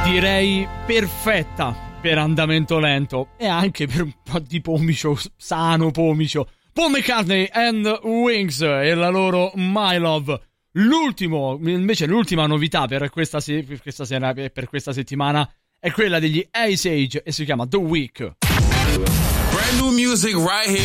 direi perfetta per andamento lento e anche per un po' di pomicio, sano pomicio. Paul McCartney and Wings e la loro My Love. L'ultima novità per questa sera, per questa settimana è quella degli Ice Age e si chiama The Week. Brand new music right here.